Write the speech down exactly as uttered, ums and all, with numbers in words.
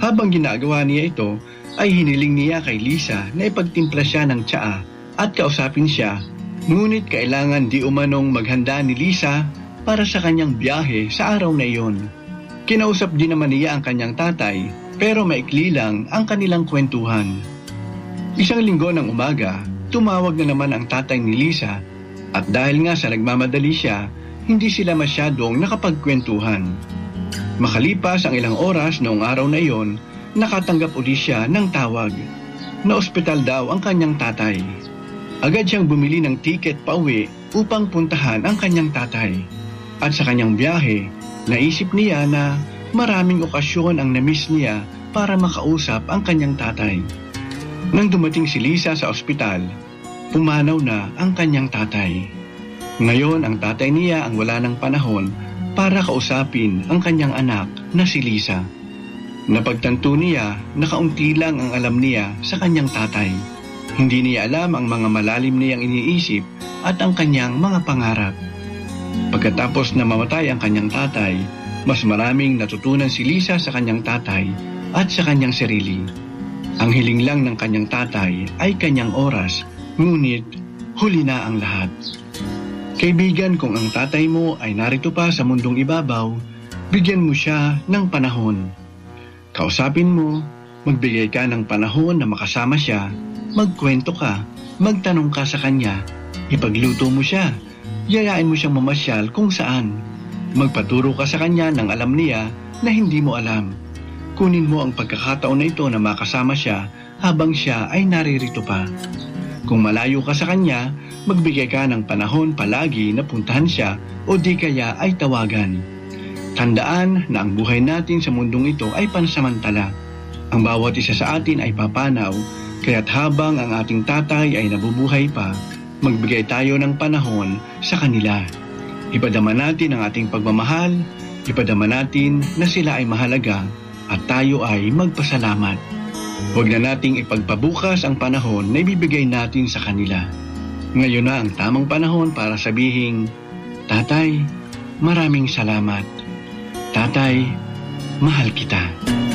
Habang ginagawa niya ito, ay hiniling niya kay Lisa na ipagtimpla siya ng tsaa at kausapin siya, ngunit kailangan di umanong maghanda ni Lisa para sa kanyang biyahe sa araw na iyon. Kinausap din naman niya ang kanyang tatay, pero maikli lang ang kanilang kwentuhan. Isang linggo ng umaga, tumawag na naman ang tatay ni Lisa at dahil nga sa nagmamadali siya, hindi sila masyadong nakapagkwentuhan. Makalipas ang ilang oras noong araw na iyon, nakatanggap uli siya ng tawag na ospital daw ang kanyang tatay. Agad siyang bumili ng tiket pauwi upang puntahan ang kanyang tatay. At sa kanyang biyahe, naisip niya na maraming okasyon ang namiss niya para makausap ang kanyang tatay. Nang dumating si Lisa sa ospital, pumanaw na ang kanyang tatay. Ngayon ang tatay niya ang wala ng panahon para kausapin ang kanyang anak na si Lisa. Napagtanto niya na kaunti lang ang alam niya sa kanyang tatay. Hindi niya alam ang mga malalim niyang iniisip at ang kanyang mga pangarap. Pagkatapos na mamatay ang kanyang tatay, mas maraming natutunan si Lisa sa kanyang tatay at sa kanyang sarili. Ang hiling lang ng kanyang tatay ay kanyang oras, ngunit huli na ang lahat. Kaibigan, kung ang tatay mo ay narito pa sa mundong ibabaw, bigyan mo siya ng panahon. Kausapin mo, magbigay ka ng panahon na makasama siya, magkwento ka, magtanong ka sa kanya, ipagluto mo siya, yayain mo siyang mamasyal kung saan. Magpaturo ka sa kanya ng alam niya na hindi mo alam. Kunin mo ang pagkakataon na ito na makasama siya habang siya ay naririto pa. Kung malayo ka sa kanya, magbigay ka ng panahon palagi na puntahan siya o di kaya ay tawagan. Tandaan na ang buhay natin sa mundong ito ay pansamantala. Ang bawat isa sa atin ay papanaw, kaya't habang ang ating tatay ay nabubuhay pa, magbigay tayo ng panahon sa kanila. Ipadama natin ang ating pagmamahal, ipadama natin na sila ay mahalaga at tayo ay magpasalamat. Huwag na nating ipagpabukas ang panahon na ibibigay natin sa kanila. Ngayon na ang tamang panahon para sabihing, Tatay, maraming salamat. Tatay, mahal kita.